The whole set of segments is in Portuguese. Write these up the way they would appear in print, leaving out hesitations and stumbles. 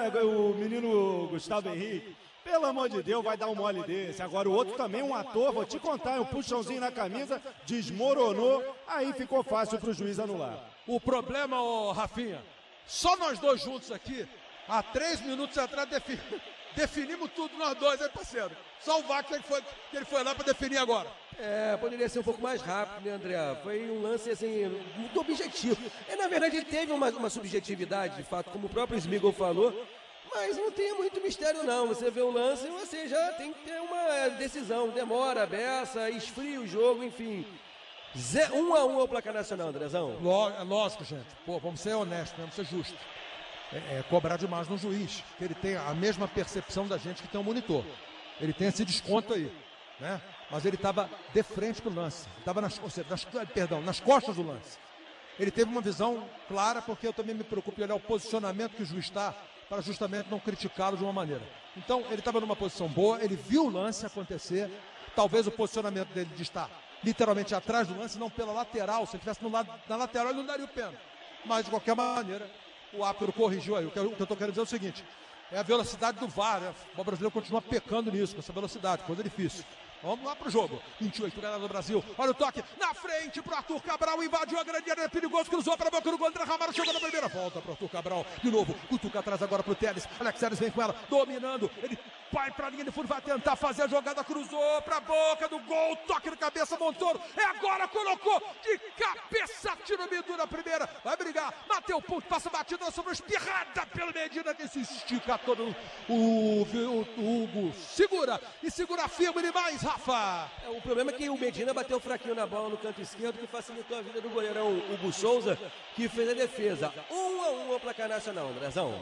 o menino Gustavo Henrique, pelo amor de Deus, vai dar um mole desse. Agora o outro também, um ator, vou te contar, um puxãozinho na camisa, desmoronou, aí ficou fácil pro juiz anular. O problema, ô Rafinha, só nós dois juntos aqui, há 3 minutos atrás, definimos tudo nós dois, hein, parceiro? Só o Wagner que ele foi lá para definir agora. Poderia ser um pouco mais rápido, né, André? Foi um lance, assim, muito objetivo. Na verdade, ele teve uma subjetividade, de fato, como o próprio Smigol falou, mas não tem muito mistério, não. Você vê o lance e você já tem que ter uma decisão. Demora, beça, esfria o jogo, enfim. 1-1 ao placar nacional, Andrezão. Lógico, gente. Pô, vamos ser honestos, vamos ser justos. Cobrar demais no juiz, que ele tem a mesma percepção da gente que tem um monitor. Ele tem esse desconto aí, né? Mas ele estava de frente para o lance. Estava nas costas do lance. Ele teve uma visão clara, porque eu também me preocupo em olhar o posicionamento que o juiz está, para justamente não criticá-lo de uma maneira. Então, ele estava numa posição boa, ele viu o lance acontecer, talvez o posicionamento dele de estar literalmente atrás do lance, não pela lateral. Se ele estivesse na lateral, ele não daria o pênalti. Mas, de qualquer maneira, o árbitro corrigiu aí. O que eu estou querendo dizer é o seguinte, é a velocidade do VAR, né? O brasileiro continua pecando nisso, com essa velocidade, coisa difícil. Vamos lá pro jogo. 28, galera do Brasil. Olha o toque. Na frente pro Arthur Cabral. Invadiu a grande área. Perigoso. Cruzou para a boca do gol. André Ramalho chegou na primeira. Volta pro Arthur Cabral. De novo. Cutuca atrás agora pro Telles. Alex Telles vem com ela. Dominando. Ele vai pra linha de fundo. Vai tentar fazer a jogada. Cruzou pra boca do gol. Toque de cabeça. Montoro. É agora. Colocou de cabeça. Tiro Bidu na primeira. Vai brigar. Bateu o ponto. Passa batida. Sobrou espirrada pelo Medina. Que se estica todo. O Hugo segura. E segura firme demais. Rafa. O problema é que o Medina bateu fraquinho na bola no canto esquerdo, que facilitou a vida do goleirão Hugo Souza, que fez a defesa. 1-1 ao placar nacional, Andrezão.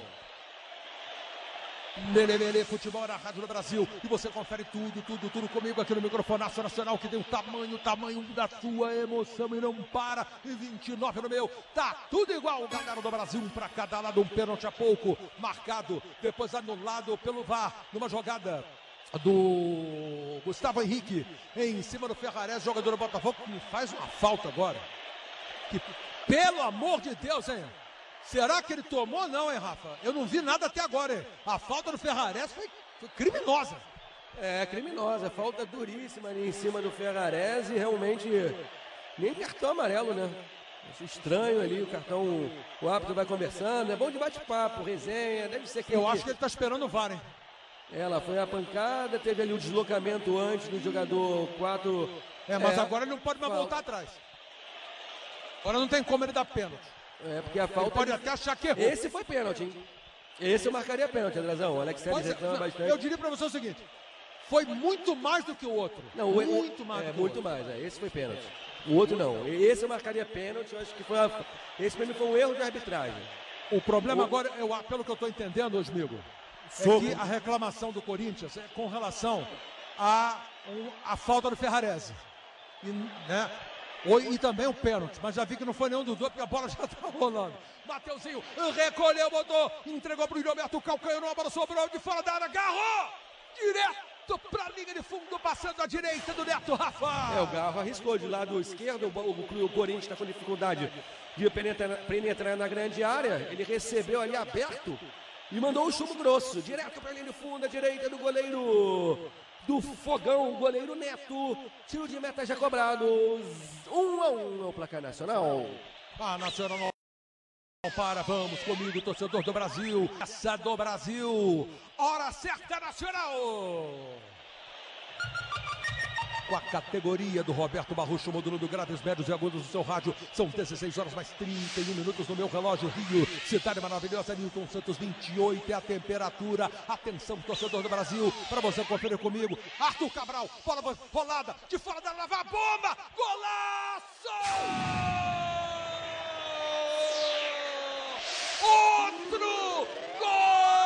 Lelelele, futebol na Rádio do Brasil. E você confere tudo comigo aqui no Microfonaço Nacional, que tem o tamanho da sua emoção e não para. E 29 no meu. Tá tudo igual, galera do Brasil. Um pra cada lado, um pênalti a pouco. Marcado, depois anulado pelo VAR, numa jogada do Gustavo Henrique em cima do Ferrarese, jogador do Botafogo, que faz uma falta agora. Que, pelo amor de Deus, hein? Será que ele tomou? Não, hein, Rafa? Eu não vi nada até agora, hein? A falta do Ferrarese foi criminosa. Criminosa. Falta duríssima ali em cima do Ferrarese. Realmente, nem cartão amarelo, né? Acho estranho ali o cartão. O árbitro vai conversando. É bom de bate-papo, resenha. Deve ser que. Eu acho que ele tá esperando o VAR, hein? Ela foi a pancada, teve ali o deslocamento antes do jogador 4. Mas agora ele não pode mais voltar atrás. Agora não tem como ele dar pênalti. Porque a falta. Ele pode até achar que errou. Esse foi pênalti, hein? Esse eu marcaria pênalti, Andrezão. O Alex Telles reclama bastante. Eu diria pra você o seguinte: foi muito mais do que o outro. Não, muito mais. Esse foi pênalti. O outro não. Esse eu marcaria pênalti. Eu acho que foi esse pra mim foi um erro de arbitragem. O problema agora, pelo que eu tô entendendo, Osmigo, é que a reclamação do Corinthians é com relação à falta do Ferrarese. E também o pênalti, mas já vi que não foi nenhum dos dois, porque a bola já tá rolando. Mateuzinho recolheu, botou, entregou pro Roberto, calcanhou, a bola sobrou de fora da área, agarrou! Direto pra linha de fundo, passando à direita do Neto, Rafa! O Garro arriscou de lado esquerdo, o Corinthians está com dificuldade de penetrar na grande área, ele recebeu ali aberto e mandou o chumbo grosso, direto pra linha de fundo, à direita do goleiro do Fogão, o goleiro Neto. Tiro de meta já cobrado. 1-1 ao placar nacional. Nacional não para, vamos comigo, torcedor do Brasil. Essa do Brasil. Hora certa, Nacional. Com a categoria do Roberto Barrucho, módulo do graves, médios e agudos do seu rádio. São 16 horas mais 31 minutos no meu relógio. Rio, cidade maravilhosa, Newton Santos, 28 é a temperatura. Atenção, torcedor do Brasil, para você conferir comigo. Arthur Cabral, bola rolada, de fora da lava, bomba, golaço! Outro gol!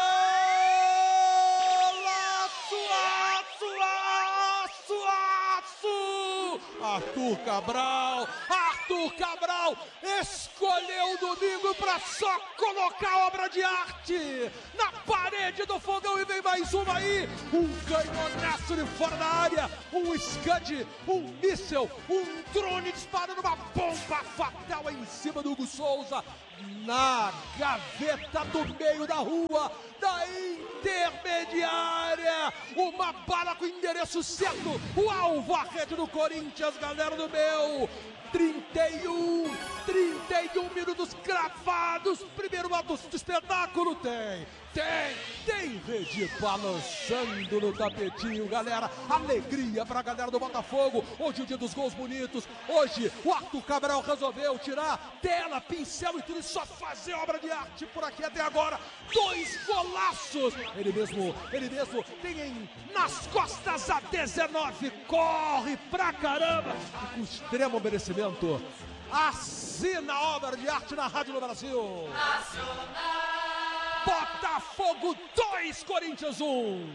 Arthur Arthur Cabral escolheu o domingo para só colocar obra de arte na parede do fogão e vem mais uma aí. Um canhonaço de fora da área, um Scud, um míssel, um drone disparando uma bomba fatal em cima do Hugo Souza. Na gaveta do meio da rua, da intermediária, uma bala com endereço certo, o alvo, a rede do Corinthians, galera do meu. 31 minutos cravados, primeiro ato do espetáculo, tem rede balançando no tapetinho, galera, alegria pra galera do Botafogo, hoje é o dia dos gols bonitos, hoje o Arthur Cabral resolveu tirar tela, pincel e tudo, e só fazer obra de arte por aqui até agora, 2 golaços, ele mesmo tem nas costas a 19, corre pra caramba, e com extremo merecimento, assina a obra de arte na Rádio do Brasil. Botafogo 2, Corinthians 1.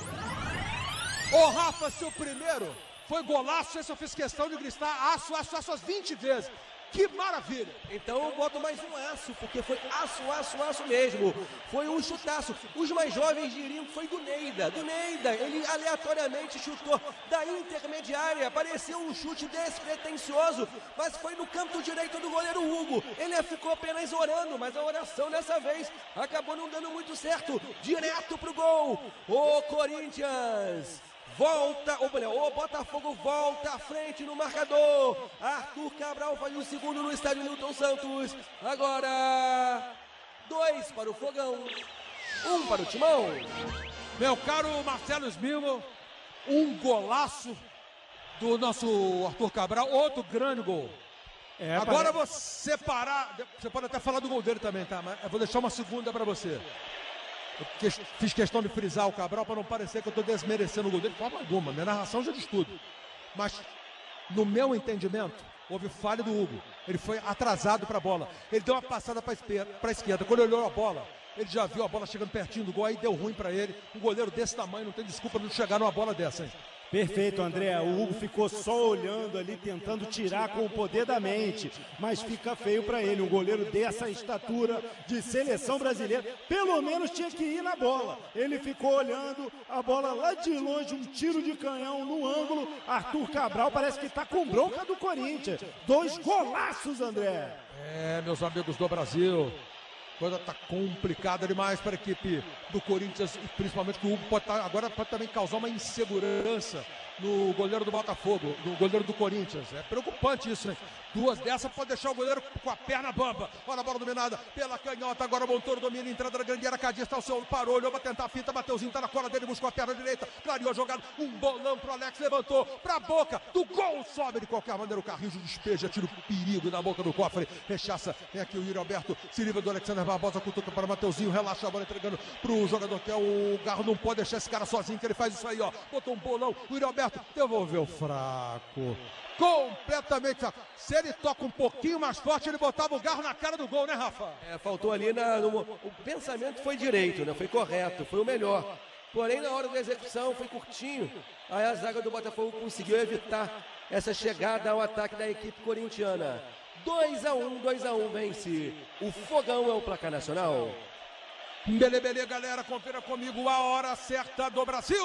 Ô Rafa, seu primeiro foi golaço, esse eu fiz questão de gritar aço as 20 vezes. Que maravilha! Então eu boto mais um aço, porque foi aço mesmo. Foi um chutaço. Os mais jovens diriam que foi do Neida. Ele aleatoriamente chutou da intermediária. Pareceu um chute despretensioso, mas foi no canto direito do goleiro Hugo. Ele ficou apenas orando, mas a oração dessa vez acabou não dando muito certo. Direto pro gol. O Corinthians volta, o Botafogo volta à frente no marcador. Arthur Cabral faz o segundo no estádio Newton Santos. Agora 2 para o Fogão, 1 para o Timão. Meu caro Marcelo Smigol, um golaço do nosso Arthur Cabral, outro grande gol. Agora você parar, você pode até falar do gol dele também, tá? Mas eu vou deixar uma segunda para você. Eu fiz questão de frisar o Cabral para não parecer que eu estou desmerecendo o gol dele de forma alguma. Minha narração já diz tudo. Mas, no meu entendimento, houve falha do Hugo. Ele foi atrasado para a bola. Ele deu uma passada para a esquerda. Quando ele olhou a bola, ele já viu a bola chegando pertinho do gol. Aí deu ruim para ele. Um goleiro desse tamanho não tem desculpa de não chegar numa bola dessa, hein? Perfeito, André. O Hugo ficou só olhando ali, tentando tirar com o poder da mente. Mas fica feio para ele. Um goleiro dessa estatura de seleção brasileira, pelo menos tinha que ir na bola. Ele ficou olhando a bola lá de longe, um tiro de canhão no ângulo. Arthur Cabral parece que está com bronca do Corinthians. 2 golaços, André. Meus amigos do Brasil, coisa está complicada demais para a equipe do Corinthians, principalmente que o Hugo agora pode também causar uma insegurança no goleiro do Botafogo, no goleiro do Corinthians. É preocupante isso, hein? 2 dessas pode deixar o goleiro com a perna bamba. Olha a bola dominada pela canhota, agora Montoro domina, entrada da grande área, Cadiz está o seu, parou, olhou para tentar a fita, Mateuzinho está na cola dele, buscou a perna direita, clareou a jogada, um bolão pro Alex, levantou para a boca do gol, sobe de qualquer maneira, o Carrijo despeja, tira o perigo na boca do cofre, rechaça, vem aqui o Yuri Alberto, se livra do Alexander Barbosa, cutuca para o Mateuzinho, relaxa a bola, entregando pro jogador que é o Garro, não pode deixar esse cara sozinho, que ele faz isso aí, ó, botou um bolão, o Yuri Alberto devolveu fraco. Completamente fraco. Se ele toca um pouquinho mais forte, ele botava o Garro na cara do gol, né, Rafa? Faltou ali, o pensamento foi direito, né? Foi correto, foi o melhor. Porém, na hora da execução, foi curtinho. Aí a zaga do Botafogo conseguiu evitar essa chegada ao ataque da equipe corintiana. 2-1, vence. O Fogão é o placar nacional. Beleza, galera, confira comigo a hora certa do Brasil.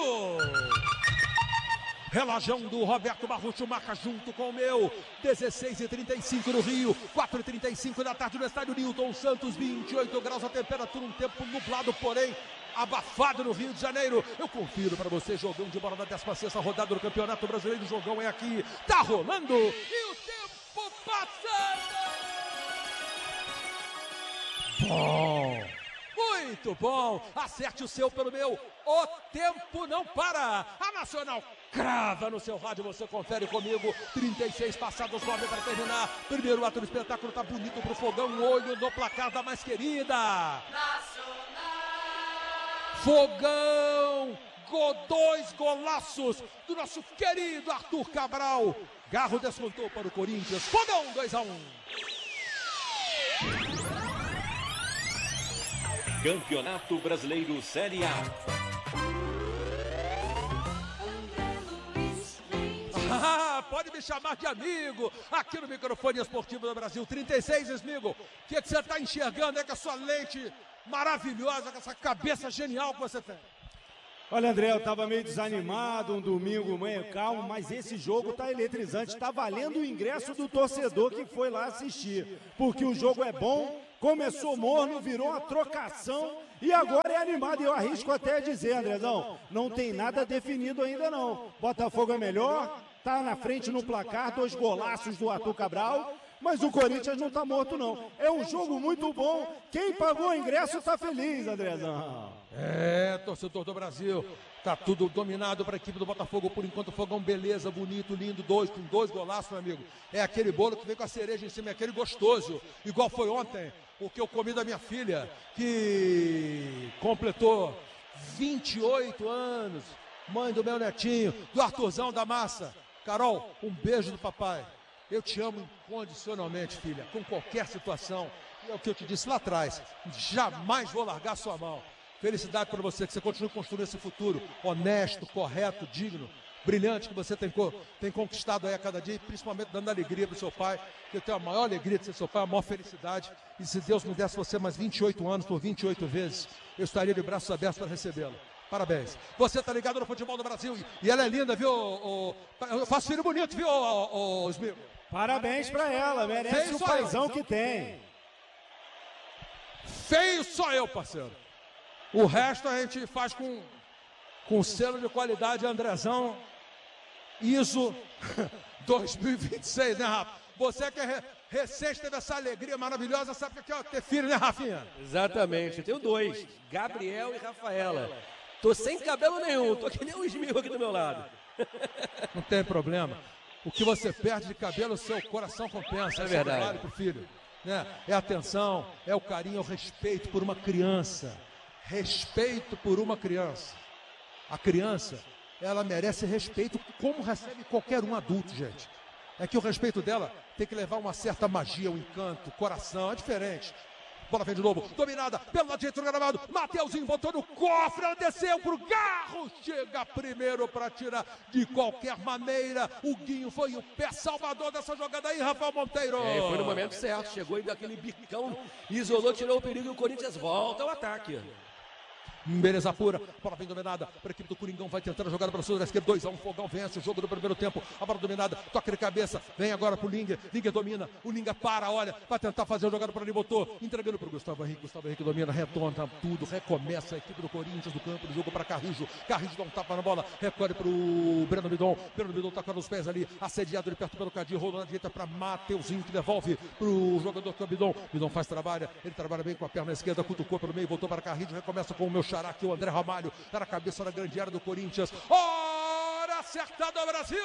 Relógio do Roberto Barrocho marca junto com o meu. 16h35 no Rio, 4h35 da tarde no estádio Newton Santos, 28 graus a temperatura, um tempo nublado, porém abafado no Rio de Janeiro. Eu confiro para você, jogão de bola da 16ª rodada do Campeonato Brasileiro. O jogão é aqui, tá rolando e o tempo passando. Bom, muito bom, acerte o seu pelo meu. O tempo não para. A Nacional crava no seu rádio, você confere comigo. 36 passados, 9 para terminar. Primeiro ato do espetáculo, tá bonito pro Fogão. Um olho no placar da mais querida Nacional. Fogão, 2 golaços do nosso querido Arthur Cabral. Garro descontou para o Corinthians. Fogão 2-1. Campeonato Brasileiro Série A. Pode pode me chamar de amigo aqui no microfone esportivo do Brasil. 36, Smigo. O que você está enxergando aí com a sua lente maravilhosa, com essa cabeça genial que você tem? Olha, André, eu estava meio desanimado, um domingo meio calmo, mas esse jogo tá eletrizante, está valendo o ingresso do torcedor que foi lá assistir, porque o jogo é bom, começou morno, virou uma trocação e agora é animado. E eu arrisco até dizer, Andrezão, não tem nada definido ainda não. Botafogo é melhor, tá na frente no placar, 2 golaços do Arthur Cabral, mas o Corinthians não tá morto não. É um jogo muito bom, quem pagou o ingresso tá feliz, Andrezão. É, torcedor do Brasil, tá tudo dominado para a equipe do Botafogo, por enquanto o Fogão, beleza, bonito, lindo, com 2 golaços, meu amigo. É aquele bolo que vem com a cereja em cima, é aquele gostoso, igual foi ontem, o que eu comi da minha filha, que completou 28 anos, mãe do meu netinho, do Arthurzão da Massa. Carol, um beijo do papai. Eu te amo incondicionalmente, filha, com qualquer situação. E é o que eu te disse lá atrás, jamais vou largar sua mão. Felicidade para você, que você continue construindo esse futuro honesto, correto, digno, brilhante, que você tem conquistado aí a cada dia, e principalmente dando alegria para o seu pai, que eu tenho a maior alegria de ser seu pai, a maior felicidade. E se Deus me desse você mais 28 anos, por 28 vezes, eu estaria de braços abertos para recebê-lo. Parabéns. Você tá ligado no futebol do Brasil e ela é linda, viu? Eu faço filho bonito, viu, Smigo? Parabéns para ela, merece o paizão que tem. Feio só eu, parceiro. O resto a gente faz com selo de qualidade Andrezão ISO 2026, né, Rafa? Você que recente teve essa alegria maravilhosa, sabe o que é ter filho, né, Rafinha? Exatamente, eu tenho 2, Gabriel e Rafaela. Tô sem cabelo nenhum, tô que nem um Smigo aqui do meu lado. Não tem problema. O que você perde de cabelo, o seu coração compensa. É verdade. Vale pro filho, né? É a atenção, é o carinho, é o respeito por uma criança. Respeito por uma criança. A criança, ela merece respeito como recebe qualquer um adulto, gente. É que o respeito dela tem que levar uma certa magia, um encanto, coração, é diferente. Bola vem de novo, dominada pelo lado direito do gramado. Mateuzinho botou no cofre, ela desceu pro Garro. Chega primeiro para tirar de qualquer maneira. O Guinho foi o pé salvador dessa jogada aí, Rafael Monteiro. Foi no momento certo, chegou e deu aquele bicão, isolou, tirou o perigo e o Corinthians volta ao ataque. Beleza pura, bola vem dominada para a equipe do Coringão, vai tentando a jogada para o sul da esquerda, 2-1, Fogão vence o jogo do primeiro tempo, a bola dominada, toca de cabeça, vem agora pro Linga domina, o Linga para, olha, vai tentar fazer a jogada para ali, botou, entregando para o Gustavo Henrique domina, retorna tudo, recomeça a equipe do Corinthians do campo do jogo para Carrijo dá um tapa na bola, recolhe para o Breno Bidon tá com os pés ali, assediado de perto pelo Cadinho, rolou na direita para Mateuzinho, que devolve para o jogador que é o Bidon faz trabalho, ele trabalha bem com a perna esquerda, cutucou pelo meio, voltou para Carrijo, recomeça com o meu xará aqui, o André Ramalho, tá na cabeça da grande área do Corinthians. Hora acertada ao Brasil!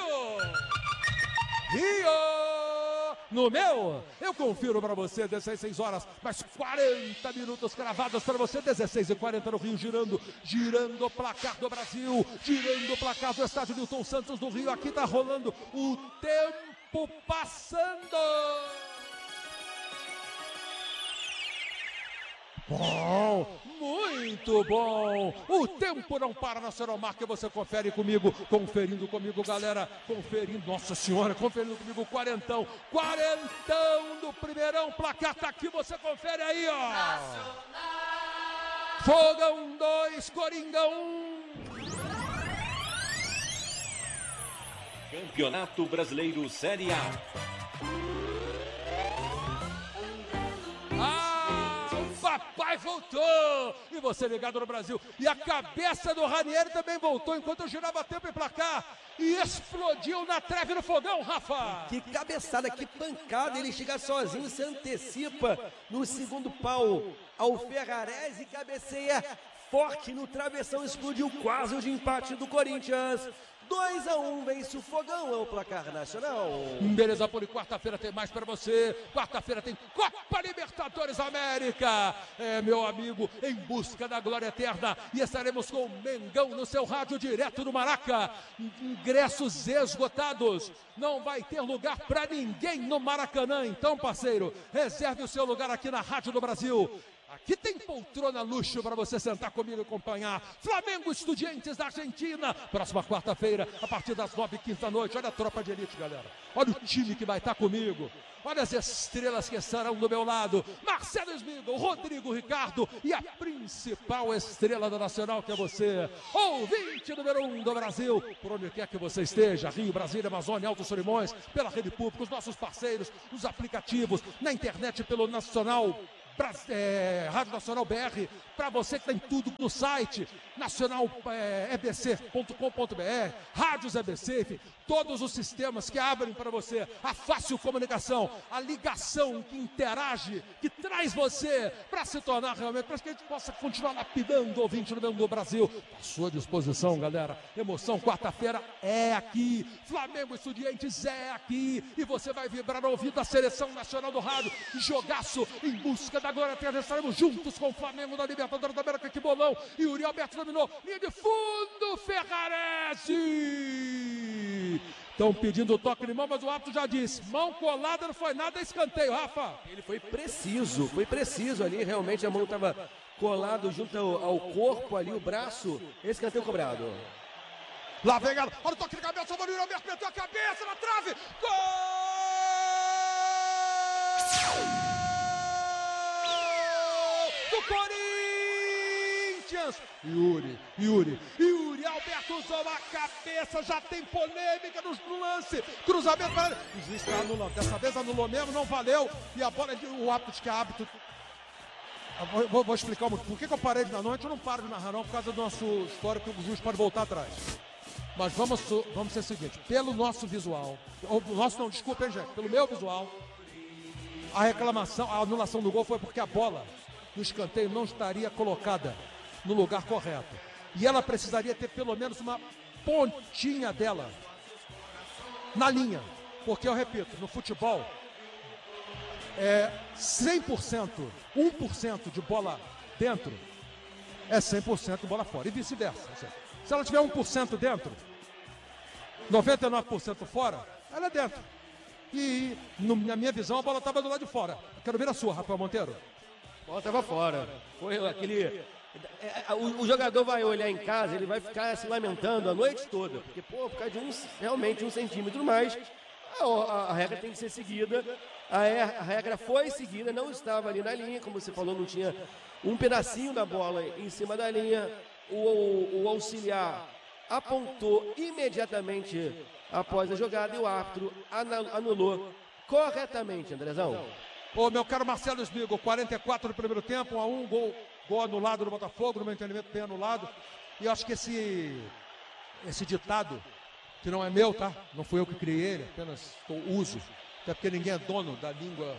Rio! No meu, eu confiro para você, 16 horas, mais 40 minutos cravados para você, 16h40 no Rio, girando o placar do Brasil, girando o placar do estádio Newton Santos do Rio. Aqui tá rolando o tempo passando. Bom, muito bom. O tempo não para na Seromarca, você confere comigo, conferindo comigo, galera, conferindo, nossa senhora, conferindo comigo, quarentão do primeirão, placar tá aqui, você confere aí, ó. Fogão 2, Coringão 1. Campeonato Brasileiro Série A. Papai voltou! E você ligado no Brasil. E a cabeça do Ranieri também voltou enquanto eu girava tempo em placar. E explodiu na trave do Fogão, Rafa! Que cabeçada, que pancada. Ele chega sozinho, se antecipa no segundo pau ao Ferrarese, cabeceia forte no travessão, explodiu quase o de empate do Corinthians. 2-1, vence o Fogão, é o placar nacional. Beleza, por quarta-feira tem mais para você. Quarta-feira tem Copa Libertadores América. É, meu amigo, em busca da glória eterna. E estaremos com o Mengão no seu rádio direto do Maraca. Ingressos esgotados. Não vai ter lugar para ninguém no Maracanã. Então, parceiro, reserve o seu lugar aqui na Rádio do Brasil. Aqui tem poltrona luxo para você sentar comigo e acompanhar. Flamengo Estudiantes da Argentina. Próxima quarta-feira, a partir das 9h15 da noite. Olha a tropa de elite, galera. Olha o time que vai estar comigo. Olha as estrelas que estarão do meu lado. Marcelo Smigol, Rodrigo Ricardo e a principal estrela do Nacional, que é você. Ouvinte número 1 do Brasil. Por onde quer que você esteja. Rio, Brasília, Amazônia, Altos Solimões. Pela rede pública, os nossos parceiros, os aplicativos. Na internet, pelo Nacional Rádio Nacional BR, para você que tem tudo no site nacionalebc.com.br, Rádios EBC, enfim, todos os sistemas que abrem para você a fácil comunicação, a ligação que interage, que traz você para se tornar realmente, para que a gente possa continuar lapidando o ouvinte no meio do Brasil. À sua disposição, galera. Emoção, quarta-feira é aqui. Flamengo Estudiantes é aqui. E você vai vibrar ao ouvido da Seleção Nacional do Rádio. Jogaço em busca da glória eterna. Estaremos juntos com o Flamengo na Libertadores da América. Que bolão. E o Uri Alberto dominou. Linha de fundo, Ferrarese. Estão pedindo o toque de mão, mas o árbitro já disse. Mão colada, não foi nada, escanteio, Rafa. Ele foi preciso ali. Realmente a mão estava colada junto ao corpo ali, o braço. Escanteio cobrado. Lá vem ela. Olha o toque de cabeça. O Uri Alberto meteu a cabeça na trave. Gol! Do Corinthians! Yuri Alberto usou a cabeça, já tem polêmica no lance, cruzamento para ele. O juiz está anulando, dessa vez anulou mesmo, não valeu, e a bola, o hábito de que é hábito. Vou explicar por que eu parei de narrar, noite, eu não paro de narrar não, por causa do nosso histórico, que o juiz pode voltar atrás. Mas vamos ser o seguinte, pelo nosso visual, desculpa, hein, gente, pelo meu visual, a anulação do gol foi porque a bola no escanteio não estaria colocada no lugar correto. E ela precisaria ter pelo menos uma pontinha dela na linha. Porque, eu repito, no futebol, 100%, 1% de bola dentro é 100% de bola fora. E vice-versa. Se ela tiver 1% dentro, 99% fora, ela é dentro. E, na minha visão, a bola estava do lado de fora. Eu quero ver a sua, Rafael Monteiro. A bola estava fora. Foi aquele... O jogador vai olhar em casa, ele vai ficar se lamentando a noite toda. Porque, por causa de realmente 1 centímetro mais, a regra tem que ser seguida. A regra foi seguida, não estava ali na linha, como você falou, não tinha um pedacinho da bola em cima da linha. O auxiliar apontou imediatamente após a jogada e o árbitro anulou corretamente, Andrezão. Ô, meu caro Marcelo Smigol, 44 no primeiro tempo, 1-1, gol anulado no Botafogo, no meu entendimento bem anulado. E eu acho que esse ditado, que não é meu, tá? Não fui eu que criei ele, apenas uso. Até porque ninguém é dono da língua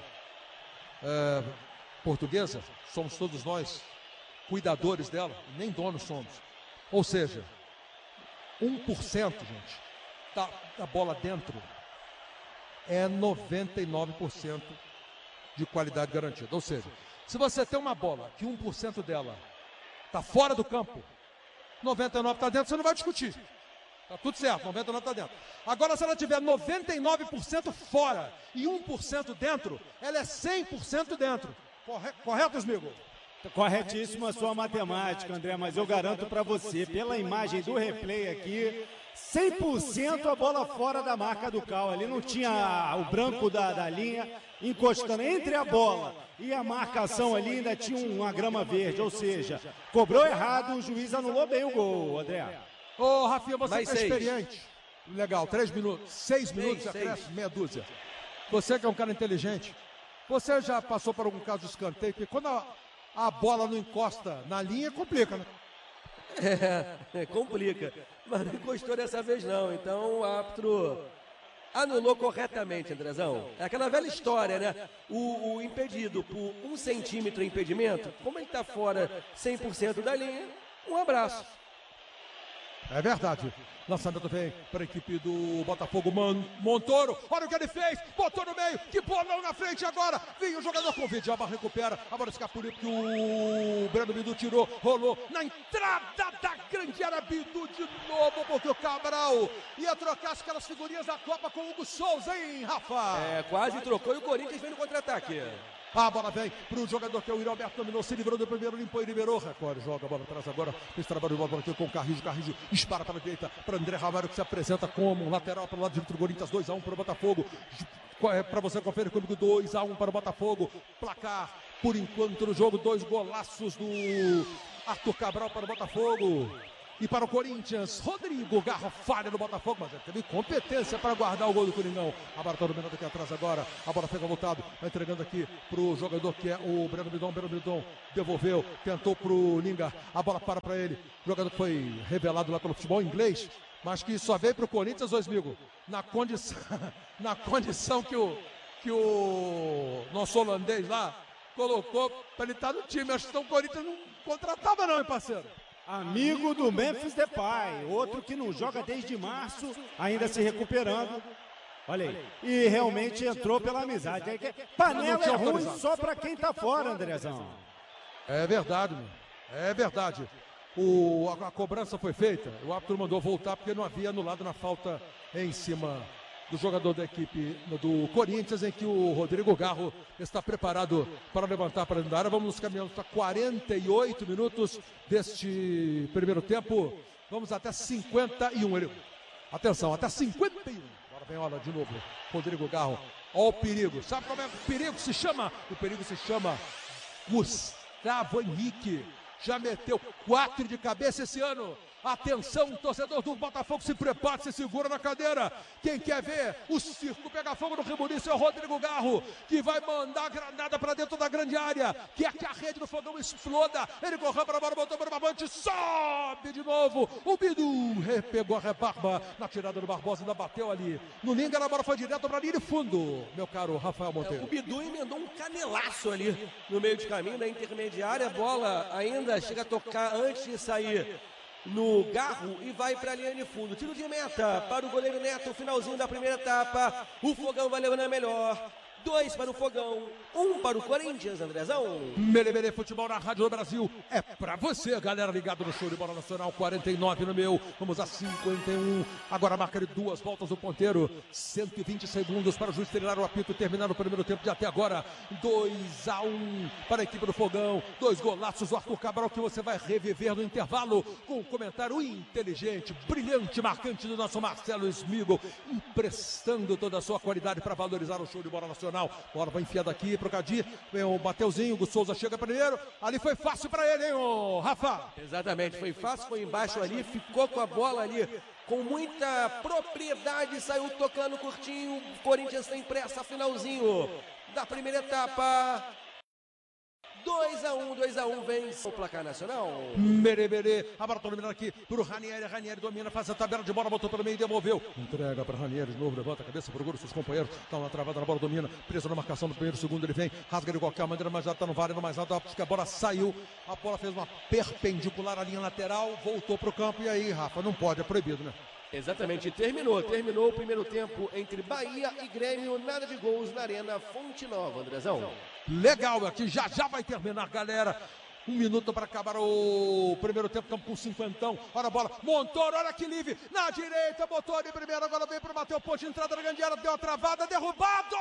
portuguesa, somos todos nós cuidadores dela, nem donos somos. Ou seja, 1%, gente, da bola dentro é 99% de qualidade garantida. Ou seja, se você tem uma bola que 1% dela está fora do campo, 99% está dentro, você não vai discutir. Está tudo certo, 99% está dentro. Agora, se ela tiver 99% fora e 1% dentro, ela é 100% dentro. Correto, Smigol? Corretíssima a sua matemática, André, mas eu garanto para você, pela imagem do replay aqui, 100% a bola fora da marca do Cal. Ali não tinha o branco da linha encostando entre a bola e a marcação ali, ainda tinha uma grama verde, ou seja, cobrou errado, o juiz anulou bem o gol, André. Ô, Rafinha, você que é experiente. Legal, 3 minutos, 6 minutos, acresce meia dúzia. Você que é um cara inteligente, você já passou por algum caso de escanteio, porque quando a bola não encosta na linha, complica, né? Complica. Mas não encostou dessa vez não. Então o árbitro anulou corretamente, Andrezão. É aquela velha história, né? O impedido por 1 centímetro de impedimento, como ele está fora 100% da linha, um abraço. É verdade. Lançamento vem para a equipe do Botafogo. Montoro, olha o que ele fez, botou no meio, que bolão na frente agora. Vem o jogador com vídeo, a recupera. A bola escapuliu porque o Breno Bidu tirou, rolou na entrada da grande área. Bidu de novo, porque o Cabral ia trocar aquelas figurinhas da Copa com o Hugo Souza, hein, Rafa? Quase trocou e o Corinthians vem no contra-ataque. A bola vem para o jogador que é o Yuri Alberto, dominou, se livrou do primeiro, limpou e liberou. Record joga a bola atrás agora. Esse trabalho de bola aqui com o Carrijo. Carrijo dispara para a direita para André Ramalho, que se apresenta como um lateral para o lado direito do Corinthians. 2-1 para o Botafogo. Para você conferir comigo, 2-1 para o Botafogo. Placar, por enquanto, no jogo, 2 golaços do Arthur Cabral para o Botafogo. E para o Corinthians, Rodrigo Garro falha no Botafogo, mas ele teve competência para guardar o gol do Coringão. A bola está dominando aqui atrás agora, a bola pega voltado, vai entregando aqui para o jogador que é o Breno Bidon, devolveu, tentou para o Linga, a bola para ele, o jogador que foi revelado lá pelo futebol inglês, mas que só veio para o Corinthians, amigo, na condição que o nosso holandês lá colocou para ele estar no time. Acho que o Corinthians não contratava não, hein, parceiro? Amigo do Memphis Depay, outro que não joga desde março, ainda se recuperando. Olha aí, e realmente entrou pela amizade. Panela é ruim só para quem tá fora, Andrezão. É verdade, meu. É verdade. A cobrança foi feita, o árbitro mandou voltar porque não havia anulado na falta em cima do jogador da equipe do Corinthians, em que o Rodrigo Garro está preparado para levantar para dentro da área. Vamos nos caminhando para 48 minutos deste primeiro tempo. Vamos até 51. Atenção, até 51. Agora vem, olha, de novo, Rodrigo Garro. Olha o perigo. Sabe como é que o perigo se chama? O perigo se chama Gustavo Henrique. Já meteu 4 de cabeça esse ano. Atenção, torcedor do Botafogo, se prepara, se segura na cadeira. Quem quer ver o circo pegar fogo no Rebuliço é o Rodrigo Garro, que vai mandar a granada para dentro da grande área. Quer que a rede do Fogão exploda. Ele correu para a bola, botou para o Barbante, sobe de novo. O Bidu pegou a rebarba na tirada do Barbosa, ainda bateu ali. No Linga, a bola foi direto para a linha de fundo, meu caro Rafael Monteiro. O Bidu emendou um canelaço ali no meio de caminho, na intermediária. A bola ainda chega a tocar antes de sair no Garro e vai para a linha de fundo. Tiro de meta para o goleiro Neto, finalzinho da primeira etapa. O Fogão vai levando a melhor. 2 para o Fogão, 1 para o Corinthians, Andrezão. Mele Futebol na Rádio do Brasil. É pra você, galera, ligado no show de bola nacional. 49 no meu, vamos a 51. Agora a marca de 2 voltas do ponteiro. 120 segundos para o juiz terminar o apito, terminar o primeiro tempo de até agora. 2-1 para a equipe do Fogão. 2 golaços do Arthur Cabral, que você vai reviver no intervalo com um comentário inteligente, brilhante, marcante do nosso Marcelo Smigol, emprestando toda a sua qualidade para valorizar o show de bola nacional. Bola vai enfiada aqui pro Cadi. Vem o Mateuzinho, o Souza chega primeiro. Ali foi fácil para ele, hein, o Rafa? Exatamente, foi fácil, foi embaixo ali, ficou com a bola ali com muita propriedade, saiu tocando curtinho. O Corinthians tem pressa, finalzinho da primeira etapa. 2-1, vence o placar nacional. Merê, a bola dominando aqui pro Ranieri. Ranieri domina, faz a tabela de bola, botou pelo meio e devolveu. Entrega para Ranieri de novo, levanta a cabeça, procura os seus companheiros. Tá uma travada na bola, domina, preso na marcação do primeiro, segundo ele vem, rasga de qualquer maneira, mas já tá no vale, no mais alto, porque a bola saiu. A bola fez uma perpendicular à linha lateral, voltou pro campo e aí, Rafa, não pode, é proibido, né? Exatamente, terminou o primeiro tempo entre Bahia e Grêmio, nada de gols na Arena Fonte Nova, Andrezão. Legal, aqui já vai terminar, galera. 1 minuto para acabar o primeiro tempo, estamos com 50. Olha a bola, Montoro, olha que livre, na direita, botou ali primeiro, agora vem para o Matheus Ponte, entrada na grande área, deu a travada, derrubado!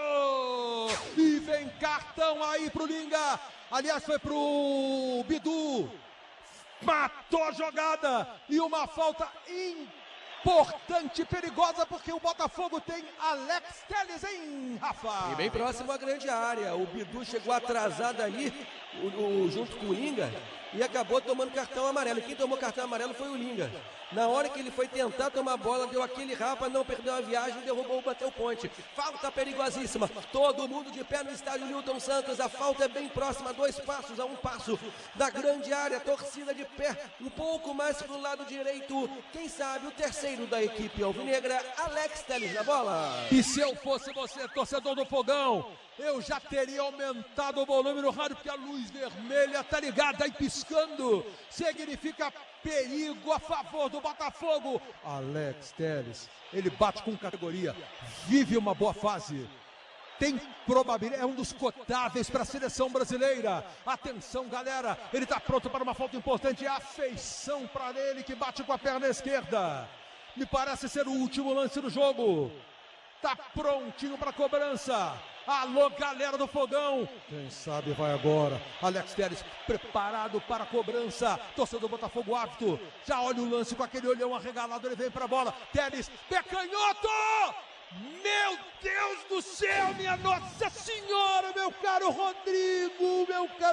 E vem cartão aí pro Linga, aliás foi pro Bidu, matou a jogada e uma falta importante, perigosa, porque o Botafogo tem Alex Telles, hein, Rafa? E bem próximo à grande área. O Bidu chegou atrasado ali, junto com o Linga, e acabou tomando cartão amarelo. Quem tomou cartão amarelo foi o Linga. Na hora que ele foi tentar tomar a bola, deu aquele rapa, não perdeu a viagem, derrubou, bateu o ponte. Falta perigosíssima. Todo mundo de pé no estádio Newton Santos. A falta é bem próxima, 2 passos a 1 passo da grande área. Torcida de pé, um pouco mais pro lado direito. Quem sabe o terceiro da equipe alvinegra, Alex Telles na bola. E se eu fosse você, torcedor do Fogão, eu já teria aumentado o volume no rádio, porque a luz vermelha tá ligada aí piscando. Significa perigo a favor do Botafogo. Alex Telles, ele bate com categoria, vive uma boa fase. Tem probabilidade, é um dos cotáveis para a seleção brasileira. Atenção, galera, ele está pronto para uma falta importante. É a feição para ele, que bate com a perna esquerda. Me parece ser o último lance do jogo. Tá prontinho para cobrança. Alô, galera do Fogão. Quem sabe vai agora. Alex Telles preparado para a cobrança. Torcedor do Botafogo ávido. Já olha o lance com aquele olhão arregalado. Ele vem para a bola. Telles, pé canhoto. Meu Deus do céu, minha Nossa Senhora, meu caro Rodrigo,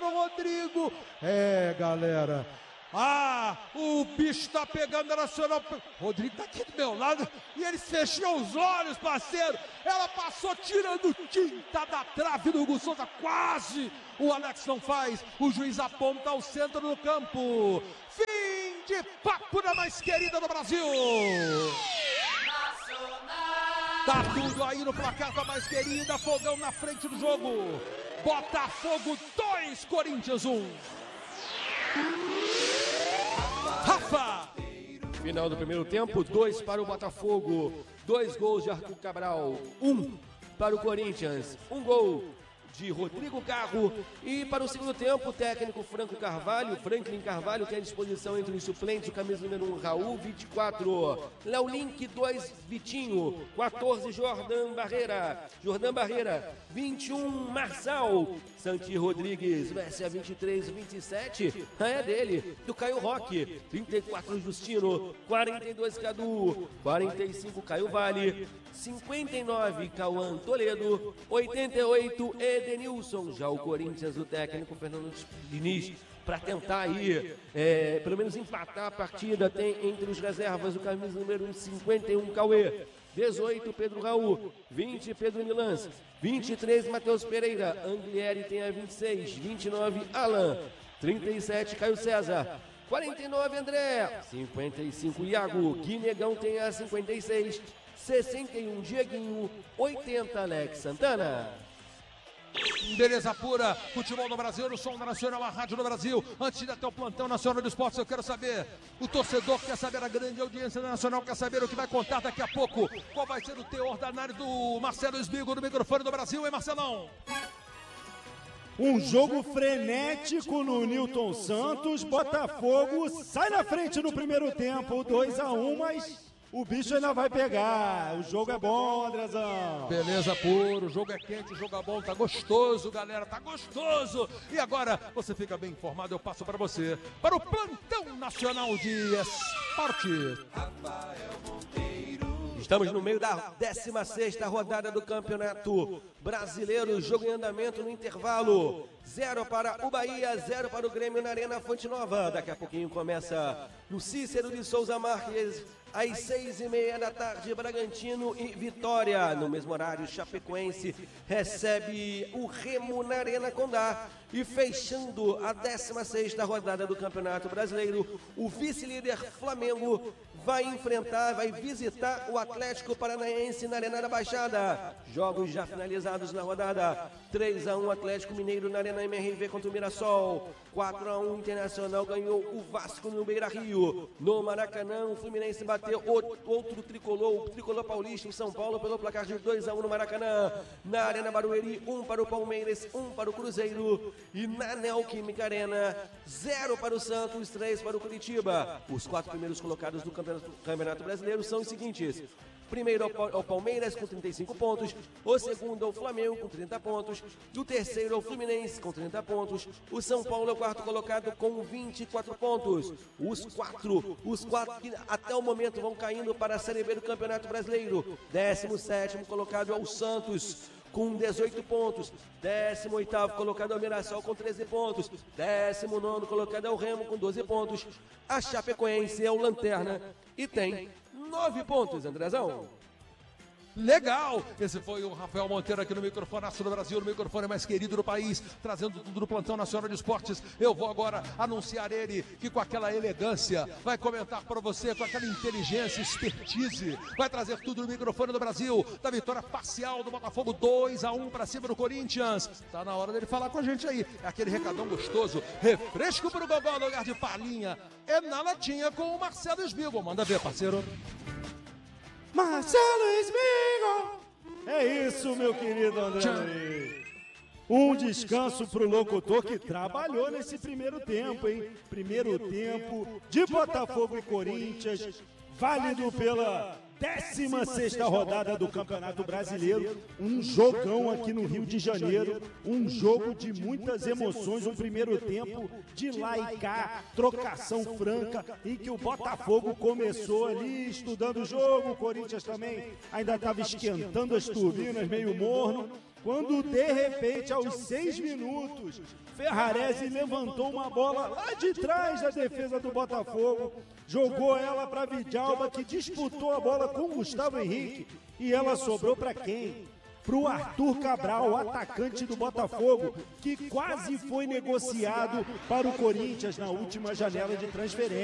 É, galera. O bicho tá pegando a Nacional. Rodrigo tá aqui do meu lado e ele fechou os olhos, parceiro. Ela passou tirando tinta da trave do Hugo Souza, quase. O Alex não faz, o juiz aponta ao centro do campo. Fim de papo da mais querida do Brasil. Tá tudo aí no placar da mais querida. Fogão na frente do jogo. Botafogo 2, Corinthians 1. Rafa! Final do primeiro tempo, 2 para o Botafogo. 2 gols de Arthur Cabral. 1 para o Corinthians. 1 gol de Rodrigo Carro. E para o segundo tempo, o técnico Franklin Carvalho, tem à disposição entre os suplentes o camisa número 1, Raul, 24, Léo Link, 2, Vitinho, 14, Jordan Barreira, 21, Marçal, Santi Rodrigues, Messia, 23, 27, é dele, do Caio Roque, 34, Justino, 42, Cadu, 45, Caio Vale, 59, Cauã Toledo, 88, Edenilson. Já o Corinthians, o técnico Fernando Diniz, para tentar aí, pelo menos empatar a partida, tem entre os reservas o camisa número 51, Cauê, 18, Pedro Raul, 20, Pedro Milans, 23, Matheus Pereira, Anglieri tem a 26, 29, Alan, 37, Caio César, 49, André, 55, Iago, Guinegão tem a 56, 61, Dieguinho, 80, Alex Santana. Beleza pura, futebol no Brasil, no som da Nacional, a Rádio do Brasil. Antes de até o plantão nacional de esportes, eu quero saber, o torcedor quer saber, a grande audiência da Nacional quer saber o que vai contar daqui a pouco. Qual vai ser o teor da análise do Marcelo Smigo no microfone do Brasil, hein, Marcelão? Um jogo frenético no Newton Santos. Botafogo sai na frente no primeiro tempo, 2-1, mas o bicho ainda vai pegar. O jogo é bom, Andrezão. Beleza puro, o jogo é quente, o jogo é bom, tá gostoso, galera, tá gostoso. E agora, você fica bem informado, eu passo para você, para o plantão nacional de esporte. Estamos no meio da 16ª rodada do Campeonato Brasileiro, jogo em andamento no intervalo. 0 para o Bahia, 0 para o Grêmio na Arena Fonte Nova. Daqui a pouquinho começa no Cícero de Souza Marques, às 6h30 da tarde, Bragantino e Vitória. No mesmo horário, Chapecoense recebe o Remo na Arena Condá. E fechando a 16ª rodada do Campeonato Brasileiro, o vice-líder Flamengo vai visitar o Atlético Paranaense na Arena da Baixada. Jogos já finalizados na rodada. 3-1 Atlético Mineiro na Arena MRV contra o Mirassol. 4-1 Internacional ganhou o Vasco no Beira-Rio. No Maracanã, o Fluminense bateu outro tricolor, o tricolor paulista em São Paulo pelo placar de 2-1 no Maracanã. Na Arena Barueri, 1 para o Palmeiras, 1 para o Cruzeiro. E na Neoquímica Arena, 0 para o Santos, 3 para o Curitiba. Os 4 primeiros colocados do Campeonato Brasileiro são os seguintes: primeiro é o Palmeiras com 35 pontos, o segundo é o Flamengo com 30 pontos, o terceiro é o Fluminense com 30 pontos, o São Paulo é o quarto colocado com 24 pontos. Os quatro que até o momento vão caindo para a Série B do Campeonato Brasileiro. 17º colocado é o Santos com 18 pontos, 18º colocado é o Mirassol com 13 pontos, 19º colocado é o Remo com 12 pontos, a Chapecoense é o Lanterna e tem 9 pontos, Andrezão. Legal! Esse foi o Rafael Monteiro aqui no microfone do Brasil, no microfone mais querido do país, trazendo tudo do plantão nacional de esportes. Eu vou agora anunciar ele, que com aquela elegância vai comentar para você, com aquela inteligência, expertise, vai trazer tudo no microfone do Brasil, da vitória parcial do Botafogo, 2-1 para cima do Corinthians. Tá na hora dele falar com a gente aí. É aquele recadão gostoso, refresco pro gogó no lugar de palhinha. É na latinha com o Marcelo Smigo. Manda ver, parceiro. Marcelo Smigo! É isso, meu querido André. Um descanso pro locutor que trabalhou nesse primeiro tempo, hein? Primeiro tempo de Botafogo e Corinthians, válido pela 16ª rodada do Campeonato Brasileiro, um jogão aqui no Rio de Janeiro, um jogo de muitas emoções, um primeiro tempo de lá e cá, trocação franca, em que o Botafogo começou ali estudando o jogo, o Corinthians também ainda estava esquentando as turbinas, meio morno, quando de repente, aos 6 minutos, Ferrarese levantou uma bola lá de trás da defesa do Botafogo, jogou ela para Vidalba, que disputou a bola com Gustavo Henrique, e ela sobrou para quem? Para o Arthur Cabral, atacante do Botafogo, que quase foi negociado para o Corinthians na última janela de transferência.